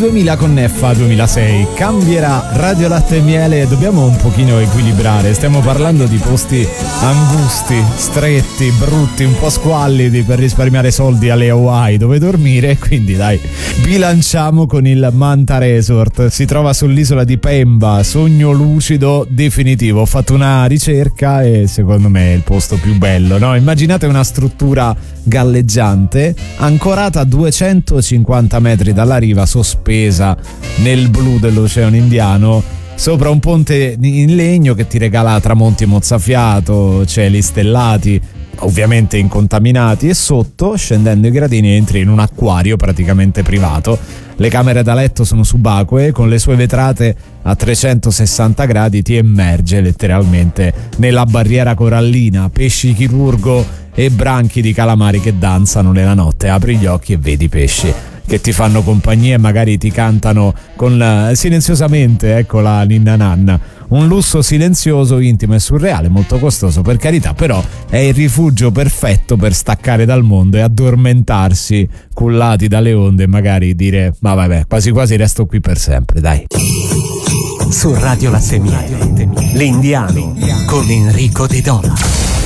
2000 con Neffa 2006. Cambierà Radio Latte e Miele, dobbiamo un pochino equilibrare, stiamo parlando di posti angusti, stretti, brutti, un po' squallidi per risparmiare soldi alle Hawaii dove dormire, quindi dai, bilanciamo con il Manta Resort. Si trova sull'isola di Pemba, sogno lucido definitivo. Ho fatto una ricerca e secondo me è il posto più bello, no? Immaginate una struttura galleggiante ancorata a 250 metri dalla riva, sospesa nel blu dell'Oceano Indiano, sopra un ponte in legno che ti regala tramonti mozzafiato, cieli stellati, ovviamente incontaminati, e sotto, scendendo i gradini, entri in un acquario praticamente privato. Le camere da letto sono subacquee, con le sue vetrate a 360 gradi ti immerge letteralmente nella barriera corallina, pesci chirurgo e branchi di calamari che danzano nella notte. Apri gli occhi e vedi pesci che ti fanno compagnia e magari ti cantano silenziosamente, ecco la ninna nanna. Un lusso silenzioso, intimo e surreale, molto costoso per carità, però è il rifugio perfetto per staccare dal mondo e addormentarsi cullati dalle onde e magari dire ma vabbè, quasi quasi resto qui per sempre, dai. Su Radio Latte e Miele, l'Indiano con Enrico De Dona.